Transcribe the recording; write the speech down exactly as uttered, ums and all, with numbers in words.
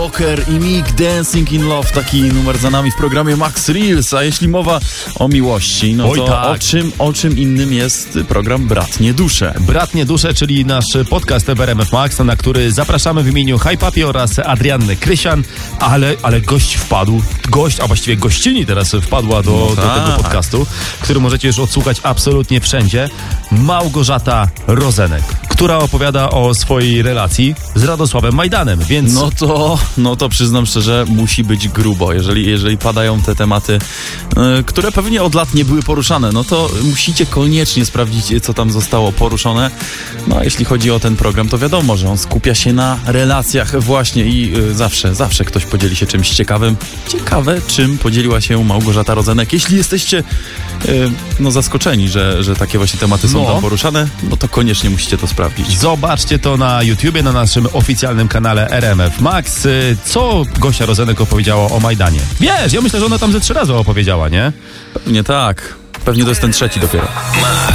Walker i Meek, Dancing in Love, taki numer za nami w programie Max Reels, a jeśli mowa o miłości, no Oj, to tak. o, czym, o czym innym jest program Bratnie Dusze. Bratnie Dusze, czyli nasz podcast w R M F Max, na który zapraszamy w imieniu Hi Papi oraz Adrianny Krysian, ale, ale gość wpadł, gość, a właściwie gościni teraz wpadła do, No do tak. tego podcastu, który możecie już odsłuchać absolutnie wszędzie. Małgorzata Rozenek, która opowiada o swojej relacji z Radosławem Majdanem, więc... No to, no to przyznam szczerze, musi być grubo. Jeżeli, jeżeli padają te tematy, yy, które pewnie od lat nie były poruszane, no to musicie koniecznie sprawdzić, co tam zostało poruszone. No a jeśli chodzi o ten program, to wiadomo, że on skupia się na relacjach właśnie i yy, zawsze, zawsze ktoś podzieli się czymś ciekawym. Ciekawe, czym podzieliła się Małgorzata Rozenek. Jeśli jesteście yy, no zaskoczeni, że, że takie właśnie tematy są No. tam poruszane, no to koniecznie musicie to sprawdzić. Zobaczcie to na YouTubie, na naszym oficjalnym kanale R M F Max. Y, Co Gosia Rozenek opowiedziała o Majdanie? Wiesz, ja myślę, że ona tam ze trzy razy opowiedziała, nie? Pewnie tak. Pewnie to jest ten trzeci dopiero.